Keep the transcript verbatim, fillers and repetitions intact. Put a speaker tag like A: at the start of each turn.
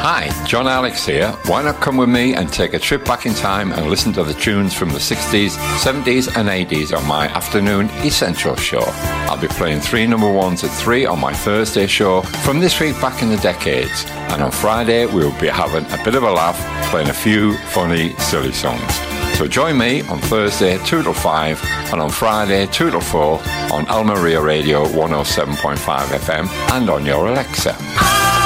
A: Hi, John Alex here. Why not come with me and take a trip back in time and listen to the tunes from the sixties, seventies and eighties on my afternoon Essential show. I'll be playing three number ones at three on my Thursday show from this week back in the decades. And on Friday, we'll be having a bit of a laugh, playing a few funny, silly songs. So join me on Thursday two till five and on Friday two till four on Almeria Radio one oh seven point five F M and on your Alexa.